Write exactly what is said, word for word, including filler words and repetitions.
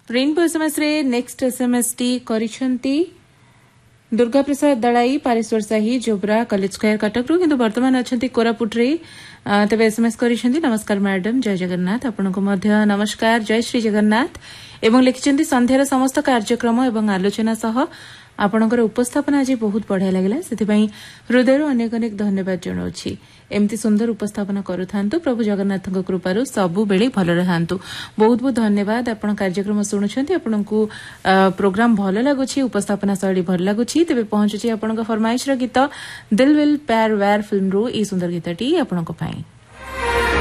Rainbow SMS रे next SMS T करिसेंती Durga Prasad दड़ाई Pareshwar साही जोब्रा college square Cuttack रु किंतु वर्तमान अछंती कोरापुट रे तबे एसएमएस करिसेंती नमस्कार मैडम जय जगन्नाथ आपनको मध्य नमस्कार जय श्री जगन्नाथ एवं लिखिसेंती संध्यार समस्त कार्यक्रम एवं आलोचना सह आपणकर उपस्थापना आज बहुत बढ़िया लगिला से हृदय अनेक अनेक धन्यवाद जनाऊँ एमती सुंदर उपस्थापना करूथांतु प्रभु जगन्नाथ कृपारू सबु बेले भल रहांतु बहुत बहुत धन्यवाद आपण कार्यक्रम शुणुछंती आपनकु प्रोग्राम भल लागुछि उपस्थापना शैली भल लागुछि तेबे पहुंचुछि आपनका फरमाइश र गीत दिल विल प्यार व्यार फिल्म रो ई सुंदर गीतटी आपनका पई।